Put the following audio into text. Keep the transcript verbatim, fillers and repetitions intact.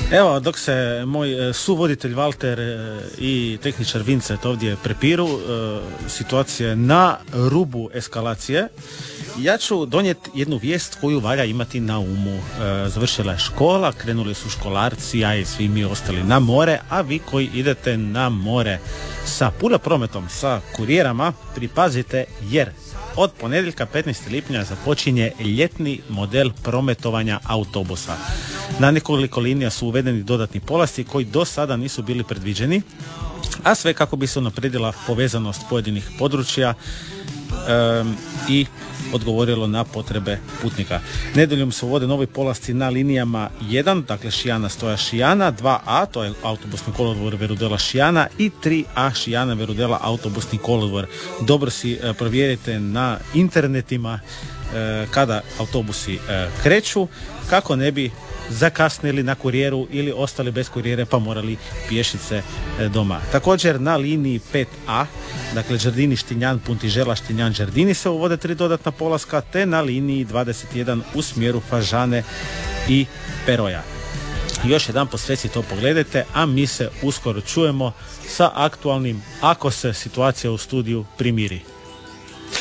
Evo, dok se moj suvoditelj Valter i tehničar Vincent ovdje prepiru, situacija je na rubu eskalacije. Ja ću donijeti jednu vijest koju valja imati na umu. Završila je škola, krenuli su školarci, a i svi mi ostali na more, a vi koji idete na more sa puno prometom, sa kurijerama, pripazite jer od ponedjeljka petnaestog lipnja započinje ljetni model prometovanja autobusa. Na nekoliko linija su uvedeni dodatni polasci koji do sada nisu bili predviđeni, a sve kako bi se unaprijedila povezanost pojedinih područja um, i odgovorilo na potrebe putnika. Nedeljom se uvode novi polasci na linijama jedan, dakle Šijana Stoja Šijana, dva a, to je autobusni kolodvor Verudela Šijana i tri a Šijana Verudela autobusni kolodvor. Dobro si e, provjerite na internetima e, kada autobusi e, kreću, kako ne bi zakasnili na kurijeru ili ostali bez kurijere pa morali pješice doma. Također na liniji pet a, dakle Đardini Štinjan, Puntižela Štinjan, Đardini se uvode tri dodatna polaska, te na liniji dvadeset jedan u smjeru Fažane i Peroja. Još jedan po sve si to pogledajte, a mi se uskoro čujemo sa aktualnim, ako se situacija u studiju primiri.